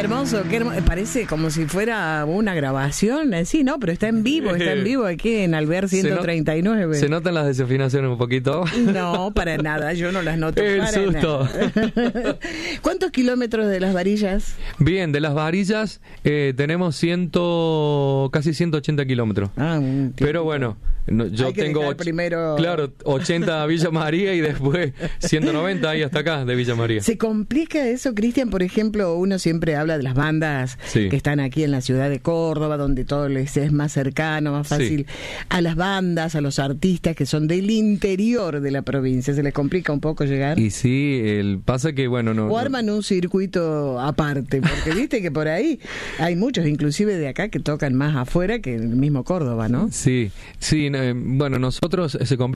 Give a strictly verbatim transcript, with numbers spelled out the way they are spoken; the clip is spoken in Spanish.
hermoso, qué hermoso. Parece como si fuera una grabación, sí, no, pero está en vivo, está en vivo aquí en Alvear ciento treinta y nueve. ¿Se, not- ¿Se notan las desafinaciones un poquito? No, para nada, yo no las noto El para susto. nada. ¿Cuántos kilómetros de Las Varillas? Bien, de Las Varillas eh, tenemos ciento, casi ciento ochenta kilómetros. Ah, un Pero bueno, no, yo Hay que tengo dejar och- primero... claro, ochenta a Villa María y después ciento noventa ahí hasta acá de Villa María. ¿Se complica eso, Cristian? Por ejemplo, uno siempre habla de las bandas Sí. que están aquí en la ciudad de Córdoba, donde todo les es más cercano, más fácil. Sí. A las bandas, a los artistas que son del interior de la provincia, ¿se les complica un poco llegar? Y sí, el, pasa que bueno, no... O arman un circuito aparte, porque viste que por ahí hay muchos, inclusive de acá, que tocan más afuera que en el mismo Córdoba, ¿no? Sí, sí, eh, bueno, nosotros se complica